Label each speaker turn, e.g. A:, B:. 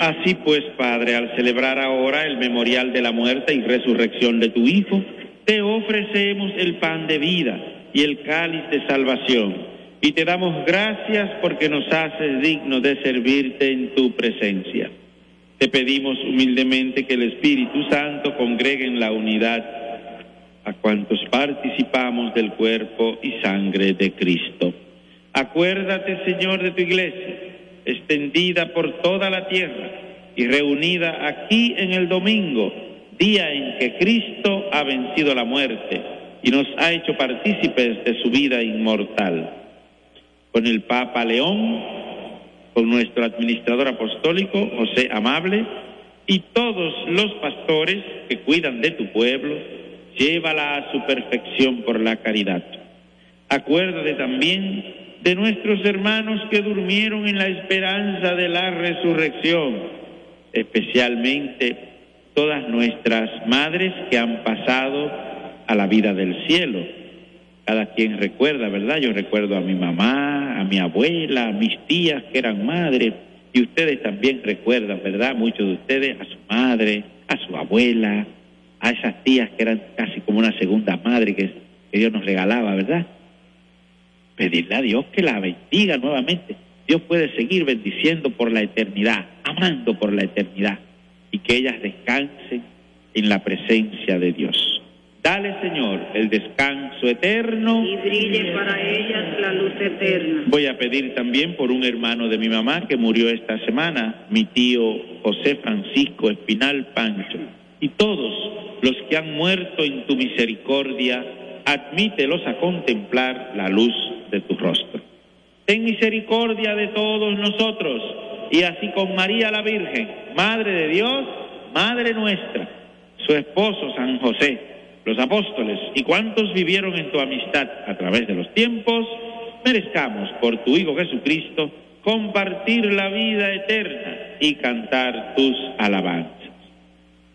A: Así pues, Padre, al celebrar ahora el memorial de la muerte y resurrección de tu Hijo, te ofrecemos el pan de vida y el cáliz de salvación, y te damos gracias porque nos haces dignos de servirte en tu presencia. Te pedimos humildemente que el Espíritu Santo congregue en la unidad a cuantos participamos del cuerpo y sangre de Cristo. Acuérdate, Señor, de tu iglesia, extendida por toda la tierra y reunida aquí en el domingo, día en que Cristo ha vencido la muerte y nos ha hecho partícipes de su vida inmortal. Con el Papa León, con nuestro administrador apostólico, José Amable, y todos los pastores que cuidan de tu pueblo, llévala a su perfección por la caridad. Acuérdate también de nuestros hermanos que durmieron en la esperanza de la resurrección, especialmente todas nuestras madres que han pasado a la vida del cielo. Cada quien recuerda, ¿verdad? Yo recuerdo a mi mamá, a mi abuela, a mis tías que eran madres, y ustedes también recuerdan, ¿verdad? Muchos de ustedes a su madre, a su abuela, a esas tías que eran casi como una segunda madre que Dios nos regalaba, ¿verdad? Pedirle a Dios que la bendiga nuevamente. Dios puede seguir bendiciendo por la eternidad, amando por la eternidad, y que ellas descansen en la presencia de Dios. Dale, Señor, el descanso eterno
B: y brille para ellas la luz eterna.
A: Voy a pedir también por un hermano de mi mamá que murió esta semana, mi tío José Francisco Espinal Pancho, y todos los que han muerto en tu misericordia, admítelos a contemplar la luz de tu rostro. Ten misericordia de todos nosotros, y así con María la Virgen, Madre de Dios, Madre nuestra, su esposo San José, los apóstoles y cuantos vivieron en tu amistad a través de los tiempos, merezcamos por tu Hijo Jesucristo compartir la vida eterna y cantar tus alabanzas.